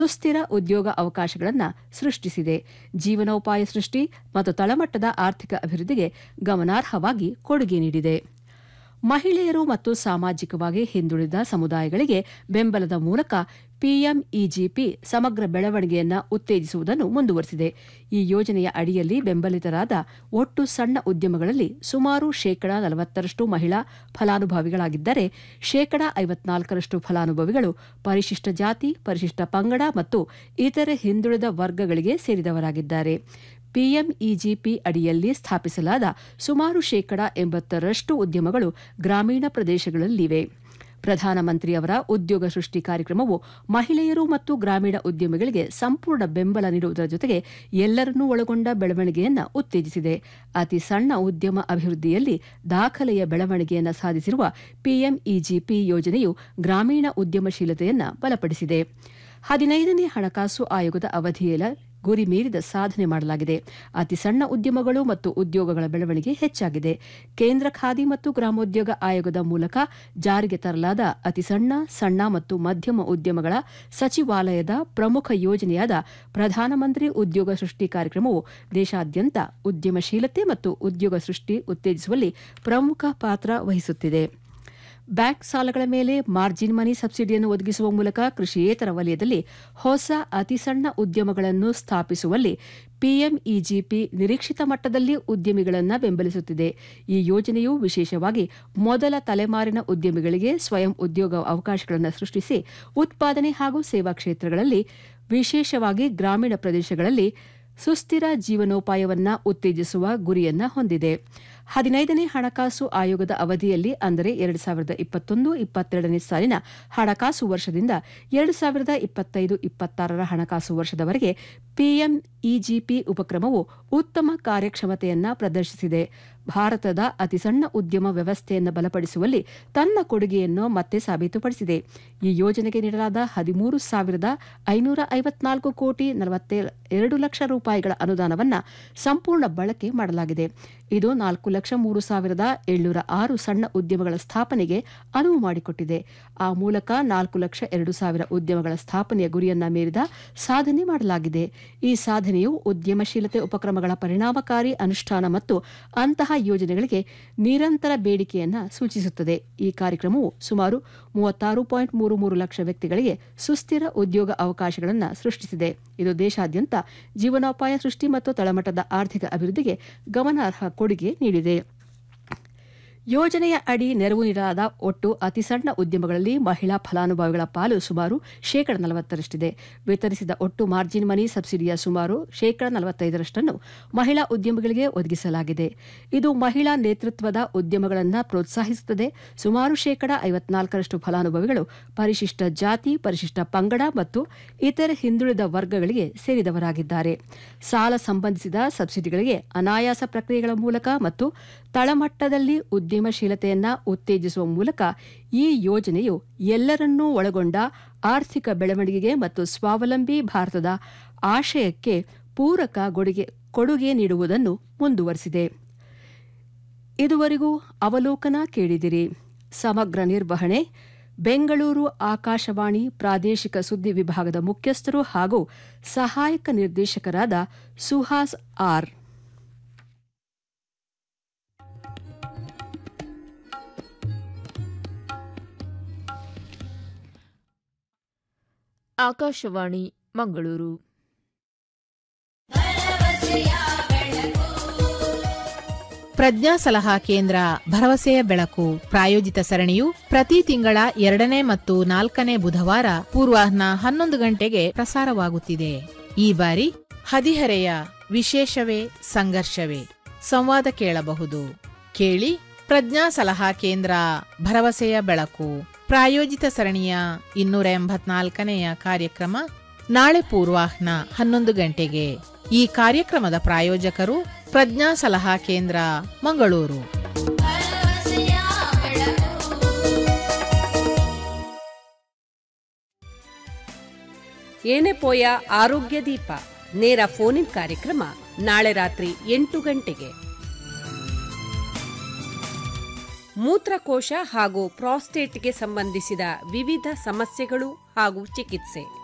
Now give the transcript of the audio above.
ಸುಸ್ಥಿರ ಉದ್ಯೋಗ ಅವಕಾಶಗಳನ್ನು ಸೃಷ್ಟಿಸಿದೆ. ಜೀವನೋಪಾಯ ಸೃಷ್ಟಿ ಮತ್ತು ತಳಮಟ್ಟದ ಆರ್ಥಿಕ ಅಭಿವೃದ್ಧಿಗೆ ಗಮನಾರ್ಹವಾಗಿ ಕೊಡುಗೆ ನೀಡಿದೆ. ಮಹಿಳೆಯರು ಮತ್ತು ಸಾಮಾಜಿಕವಾಗಿ ಹಿಂದುಳಿದ ಸಮುದಾಯಗಳಿಗೆ ಬೆಂಬಲದ ಮೂಲಕ ಪಿಎಂಇಜಿಪಿ ಸಮಗ್ರ ಬೆಳವಣಿಗೆಯನ್ನು ಉತ್ತೇಜಿಸುವುದನ್ನು ಮುಂದುವರೆಸಿದೆ. ಈ ಯೋಜನೆಯ ಅಡಿಯಲ್ಲಿ ಬೆಂಬಲಿತರಾದ ಒಟ್ಟು ಸಣ್ಣ ಉದ್ಯಮಗಳಲ್ಲಿ ಸುಮಾರು 40% ಮಹಿಳಾ ಫಲಾನುಭವಿಗಳಾಗಿದ್ದರೆ 54% ಫಲಾನುಭವಿಗಳು ಪರಿಶಿಷ್ಟ ಜಾತಿ, ಪರಿಶಿಷ್ಟ ಪಂಗಡ ಮತ್ತು ಇತರೆ ಹಿಂದುಳಿದ ವರ್ಗಗಳಿಗೆ ಸೇರಿದವರಾಗಿದ್ದಾರೆ. ಪಿಎಂಇಜಿಪಿ ಅಡಿಯಲ್ಲಿ ಸ್ಥಾಪಿಸಲಾದ ಸುಮಾರು 80% ಉದ್ಯಮಗಳು ಗ್ರಾಮೀಣ ಪ್ರದೇಶಗಳಲ್ಲಿವೆ. ಪ್ರಧಾನಮಂತ್ರಿಯವರ ಉದ್ಯೋಗ ಸೃಷ್ಟಿ ಕಾರ್ಯಕ್ರಮವು ಮಹಿಳೆಯರು ಮತ್ತು ಗ್ರಾಮೀಣ ಉದ್ಯಮಿಗಳಿಗೆ ಸಂಪೂರ್ಣ ಬೆಂಬಲ ನೀಡುವುದರ ಜೊತೆಗೆ ಎಲ್ಲರನ್ನೂ ಒಳಗೊಂಡ ಬೆಳವಣಿಗೆಯನ್ನು ಉತ್ತೇಜಿಸಿದೆ. ಅತಿ ಸಣ್ಣ ಉದ್ಯಮ ಅಭಿವೃದ್ಧಿಯಲ್ಲಿ ದಾಖಲೆಯ ಬೆಳವಣಿಗೆಯನ್ನು ಸಾಧಿಸಿರುವ ಪಿಎಂಇಜಿಪಿ ಯೋಜನೆಯು ಗ್ರಾಮೀಣ ಉದ್ಯಮಶೀಲತೆಯನ್ನು ಬಲಪಡಿಸಿದೆ. 15ನೇ ಹಣಕಾಸು ಆಯೋಗದ ಅವಧಿಯಲ್ಲಿ ಗುರಿ ಮೀರಿದ ಸಾಧನೆ ಮಾಡಲಾಗಿದೆ. ಅತಿ ಸಣ್ಣ ಉದ್ಯಮಗಳು ಮತ್ತು ಉದ್ಯೋಗಗಳ ಬೆಳವಣಿಗೆ ಹೆಚ್ಚಾಗಿದೆ. ಕೇಂದ್ರ ಖಾದಿ ಮತ್ತು ಗ್ರಾಮೋದ್ಯೋಗ ಆಯೋಗದ ಮೂಲಕ ಜಾರಿಗೆ ತರಲಾದ ಅತಿ ಸಣ್ಣ ಮತ್ತು ಮಧ್ಯಮ ಉದ್ಯಮಗಳ ಸಚಿವಾಲಯದ ಪ್ರಮುಖ ಯೋಜನೆಯಾದ ಪ್ರಧಾನಮಂತ್ರಿ ಉದ್ಯೋಗ ಸೃಷ್ಟಿ ಕಾರ್ಯಕ್ರಮವು ದೇಶಾದ್ಯಂತ ಉದ್ಯಮಶೀಲತೆ ಮತ್ತು ಉದ್ಯೋಗ ಸೃಷ್ಟಿ ಉತ್ತೇಜಿಸುವಲ್ಲಿ ಪ್ರಮುಖ ಪಾತ್ರ ವಹಿಸುತ್ತಿದೆ. ಬ್ಯಾಂಕ್ ಸಾಲಗಳ ಮೇಲೆ ಮಾರ್ಜಿನ್ ಮನಿ ಸಬ್ಸಿಡಿಯನ್ನು ಒದಗಿಸುವ ಮೂಲಕ ಕೃಷಿಯೇತರ ವಲಯದಲ್ಲಿ ಹೊಸ ಅತಿಸಣ್ಣ ಉದ್ಯಮಗಳನ್ನು ಸ್ಥಾಪಿಸುವಲ್ಲಿ ಪಿಎಂಇಜಿಪಿ ನಿರೀಕ್ಷಿತ ಮಟ್ಟದಲ್ಲಿ ಉದ್ಯಮಿಗಳನ್ನು ಬೆಂಬಲಿಸುತ್ತಿದೆ. ಈ ಯೋಜನೆಯು ವಿಶೇಷವಾಗಿ ಮೊದಲ ತಲೆಮಾರಿನ ಉದ್ಯಮಿಗಳಿಗೆ ಸ್ವಯಂ ಉದ್ಯೋಗ ಅವಕಾಶಗಳನ್ನು ಸೃಷ್ಟಿಸಿ ಉತ್ಪಾದನೆ ಹಾಗೂ ಸೇವಾ ಕ್ಷೇತ್ರಗಳಲ್ಲಿ, ವಿಶೇಷವಾಗಿ ಗ್ರಾಮೀಣ ಪ್ರದೇಶಗಳಲ್ಲಿ ಸುಸ್ಥಿರ ಜೀವನೋಪಾಯವನ್ನು ಉತ್ತೇಜಿಸುವ ಗುರಿಯನ್ನು ಹೊಂದಿದೆ. 15ನೇ ಹಣಕಾಸು ಆಯೋಗದ ಅವಧಿಯಲ್ಲಿ ಅಂದರೆ 2021-22ನೇ ಸಾಲಿನ ಹಣಕಾಸು ವರ್ಷದಿಂದ 2025-26ರ ಹಣಕಾಸು ವರ್ಷದವರೆಗೆ ಪಿಎಂಇಜಿಪಿ ಉಪಕ್ರಮವು ಉತ್ತಮ ಕಾರ್ಯಕ್ಷಮತೆಯನ್ನು ಪ್ರದರ್ಶಿಸಿದೆ. ಭಾರತದ ಅತಿಸಣ್ಣ ಉದ್ಯಮ ವ್ಯವಸ್ಥೆಯನ್ನು ಬಲಪಡಿಸುವಲ್ಲಿ ತನ್ನ ಕೊಡುಗೆಯನ್ನು ಮತ್ತೆ ಸಾಬೀತುಪಡಿಸಿದೆ. ಈ ಯೋಜನೆಗೆ ನೀಡಲಾದ 13,554 ಕೋಟಿ 42 ಲಕ್ಷ ರೂಪಾಯಿಗಳ ಅನುದಾನವನ್ನು ಸಂಪೂರ್ಣ ಬಳಕೆ ಮಾಡಲಾಗಿದೆ. ಇದು 4,03,706 ಸಣ್ಣ ಉದ್ಯಮಗಳ ಸ್ಥಾಪನೆಗೆ ಅನುವು ಮಾಡಿಕೊಟ್ಟಿದೆ. ಆ ಮೂಲಕ 4,02,000 ಉದ್ಯಮಗಳ ಸ್ಥಾಪನೆಯ ಗುರಿಯನ್ನ ಮೀರಿದ ಸಾಧನೆ ಮಾಡಲಾಗಿದೆ. ಈ ಸಾಧನೆಯು ಉದ್ಯಮಶೀಲತೆ ಉಪಕ್ರಮಗಳ ಪರಿಣಾಮಕಾರಿ ಅನುಷ್ಠಾನ ಮತ್ತು ಅಂತಹ ಯೋಜನೆಗಳಿಗೆ ನಿರಂತರ ಬೇಡಿಕೆಯನ್ನು ಸೂಚಿಸುತ್ತದೆ. ಈ ಕಾರ್ಯಕ್ರಮವು ಸುಮಾರು 36.33 ಲಕ್ಷ ವ್ಯಕ್ತಿಗಳಿಗೆ ಸುಸ್ಥಿರ ಉದ್ಯೋಗ ಅವಕಾಶಗಳನ್ನು ಸೃಷ್ಟಿಸಿದೆ. ಇದು ದೇಶಾದ್ಯಂತ ಜೀವನೋಪಾಯ ಸೃಷ್ಟಿ ಮತ್ತು ತಳಮಟ್ಟದ ಆರ್ಥಿಕ ಅಭಿವೃದ್ಧಿಗೆ ಗಮನಾರ್ಹ ಕೊಡುಗೆ ನೀಡಿದೆ. ಯೋಜನೆಯ ಅಡಿ ನೆರವು ನೀಡಲಾದ ಒಟ್ಟು ಅತಿಸಣ್ಣ ಉದ್ಯಮಗಳಲ್ಲಿ ಮಹಿಳಾ ಫಲಾನುಭವಿಗಳ ಪಾಲು ಸುಮಾರು 40%ರಷ್ಟಿದೆ. ವಿತರಿಸಿದ ಒಟ್ಟು ಮಾರ್ಜಿನ್ ಮನಿ ಸಬ್ಸಿಡಿಯ ಸುಮಾರು 45%ರಷ್ಟನ್ನು ಮಹಿಳಾ ಉದ್ಯಮಿಗಳಿಗೆ ಒದಗಿಸಲಾಗಿದೆ. ಇದು ಮಹಿಳಾ ನೇತೃತ್ವದ ಉದ್ಯಮಗಳನ್ನು ಪ್ರೋತ್ಸಾಹಿಸುತ್ತದೆ. ಸುಮಾರು 54% ಫಲಾನುಭವಿಗಳು ಪರಿಶಿಷ್ಟ ಜಾತಿ, ಪರಿಶಿಷ್ಟ ಪಂಗಡ ಮತ್ತು ಇತರೆ ಹಿಂದುಳಿದ ವರ್ಗಗಳಿಗೆ ಸೇರಿದವರಾಗಿದ್ದಾರೆ. ಸಾಲ ಸಂಬಂಧಿಸಿದ ಸಬ್ಸಿಡಿಗಳಿಗೆ ಅನಾಯಾಸ ಪ್ರಕ್ರಿಯೆಗಳ ಮೂಲಕ ಮತ್ತು ತಳಮಟ್ಟದಲ್ಲಿ ಉದ್ಯಮಶೀಲತೆಯನ್ನು ಉತ್ತೇಜಿಸುವ ಮೂಲಕ ಈ ಯೋಜನೆಯು ಎಲ್ಲರನ್ನೂ ಒಳಗೊಂಡ ಆರ್ಥಿಕ ಬೆಳವಣಿಗೆಗೆ ಮತ್ತು ಸ್ವಾವಲಂಬಿ ಭಾರತದ ಆಶಯಕ್ಕೆ ಪೂರಕ ಕೊಡುಗೆ ನೀಡುವುದನ್ನು ಮುಂದುವರೆಸಿದೆ. ಇದುವರೆಗೂ ಅವಲೋಕನ ಕೇಳಿದಿರಿ. ಸಮಗ್ರ ನಿರ್ವಹಣೆ ಬೆಂಗಳೂರು ಆಕಾಶವಾಣಿ ಪ್ರಾದೇಶಿಕ ಸುದ್ದಿ ವಿಭಾಗದ ಮುಖ್ಯಸ್ಥರು ಹಾಗೂ ಸಹಾಯಕ ನಿರ್ದೇಶಕರಾದ ಸುಹಾಸ್ ಆರ್. ಆಕಾಶವಾಣಿ ಮಂಗಳೂರು. ಪ್ರಜ್ಞಾ ಸಲಹಾ ಕೇಂದ್ರ ಭರವಸೆಯ ಬೆಳಕು ಪ್ರಾಯೋಜಿತ ಸರಣಿಯು ಪ್ರತಿ ತಿಂಗಳ 2ನೇ ಮತ್ತು 4ನೇ ಬುಧವಾರ ಪೂರ್ವಾಹ್ನ 11 ಗಂಟೆಗೆ ಪ್ರಸಾರವಾಗುತ್ತಿದೆ. ಈ ಬಾರಿ ಹದಿಹರೆಯ ವಿಶೇಷವೇ ಸಂಘರ್ಷವೇ ಸಂವಾದ ಕೇಳಬಹುದು. ಕೇಳಿ ಪ್ರಜ್ಞಾ ಸಲಹಾ ಕೇಂದ್ರ ಭರವಸೆಯ ಬೆಳಕು ಪ್ರಾಯೋಜಿತ ಸರಣಿಯ 284ನೆಯ ಕಾರ್ಯಕ್ರಮ ನಾಳೆ ಪೂರ್ವಾಹ್ನ 11 ಗಂಟೆಗೆ. ಈ ಕಾರ್ಯಕ್ರಮದ ಪ್ರಾಯೋಜಕರು ಪ್ರಜ್ಞಾ ಸಲಹಾ ಕೇಂದ್ರ ಮಂಗಳೂರು. ಏನೇ ಪೋಯ ಆರೋಗ್ಯ ದೀಪ ನೇರ ಫೋನ್ ಇನ್ ಕಾರ್ಯಕ್ರಮ ನಾಳೆ ರಾತ್ರಿ 8 ಗಂಟೆಗೆ. ಮೂತ್ರಕೋಶ ಹಾಗೂ ಪ್ರಾಸ್ಟೇಟ್ಗೆ ಸಂಬಂಧಿಸಿದ ವಿವಿಧ ಸಮಸ್ಯೆಗಳು ಹಾಗೂ ಚಿಕಿತ್ಸೆ